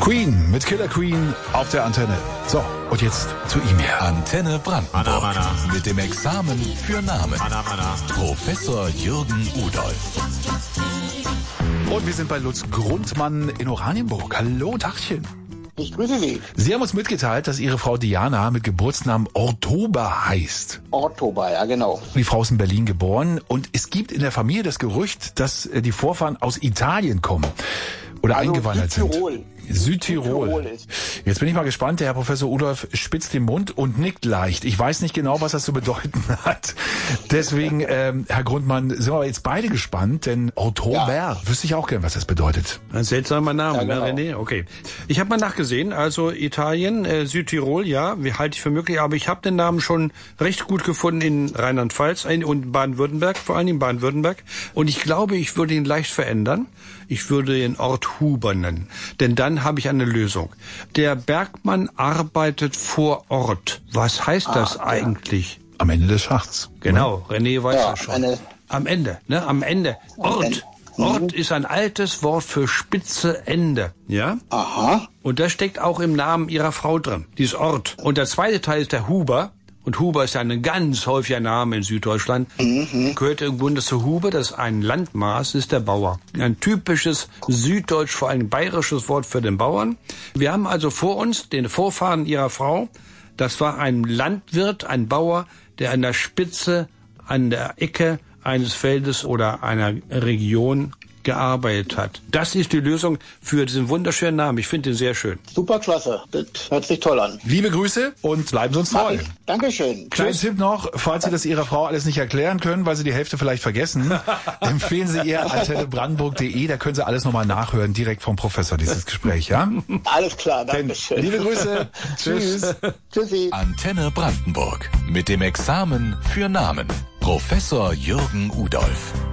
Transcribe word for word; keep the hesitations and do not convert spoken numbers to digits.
Queen mit Killer Queen auf der Antenne. So, und jetzt zu ihm hier. Antenne Brandenburg. Anna, Anna. Mit dem Examen für Namen. Anna, Anna. Professor Jürgen Udolf. Und wir sind bei Lutz Grundmann in Oranienburg. Hallo, Tachchen. Ich grüße Sie. Sie haben uns mitgeteilt, dass Ihre Frau Diana mit Geburtsnamen Ortober heißt. Ortober, ja genau. Die Frau ist in Berlin geboren und es gibt in der Familie das Gerücht, dass die Vorfahren aus Italien kommen oder Also eingewandert Südtirol. sind. Südtirol. Südtirol ist. Jetzt bin ich mal gespannt. Der Herr Professor Udolf spitzt den Mund und nickt leicht. Ich weiß nicht genau, was das zu bedeuten hat. Deswegen, ähm, Herr Grundmann, sind wir aber jetzt beide gespannt, denn Ortober, Ja. wüsste ich auch gern, was das bedeutet. Ein seltsamer Name, Ja, genau. ne, René? Okay. Ich habe mal nachgesehen, also Italien, äh, Südtirol, ja, wie halte ich für möglich, aber ich habe den Namen schon recht gut gefunden in Rheinland-Pfalz und Baden-Württemberg, vor allem in Baden-Württemberg. Und ich glaube, ich würde ihn leicht verändern. Ich würde den Ort Huber nennen, denn dann habe ich eine Lösung. Der Bergmann arbeitet vor Ort. Was heißt das Ah, eigentlich? Am Ende des Schachts. Genau, René weiß Ja, das schon. eine- Am Ende, ne? Am Ende. Ort. Ende. Ort ist ein altes Wort für spitze Ende. Ja? Aha. Und das steckt auch im Namen ihrer Frau drin. Dieses Ort. Und der zweite Teil ist der Huber. Und Huber ist ja ein ganz häufiger Name in Süddeutschland. Mhm. Gehört im Grunde zu Huber, das ist ein Landmaß, ist der Bauer. Ein typisches süddeutsch, vor allem bayerisches Wort für den Bauern. Wir haben also vor uns den Vorfahren ihrer Frau. Das war ein Landwirt, ein Bauer, der an der Spitze, an der Ecke eines Feldes oder einer Region gearbeitet hat. Das ist die Lösung für diesen wunderschönen Namen. Ich finde ihn sehr schön. Super klasse. Das hört sich toll an. Liebe Grüße und bleiben Sie uns treu. Dankeschön. Kleinen Tschüss. Tipp noch, falls Sie das Ihrer Frau alles nicht erklären können, weil Sie die Hälfte vielleicht vergessen, empfehlen Sie ihr antenne brandenburg punkt de, da können Sie alles nochmal nachhören, direkt vom Professor, dieses Gespräch, ja? Alles klar, Dankeschön. Liebe Grüße, tschüss. Tschüssi. Antenne Brandenburg. Mit dem Examen für Namen. Professor Jürgen Udolf.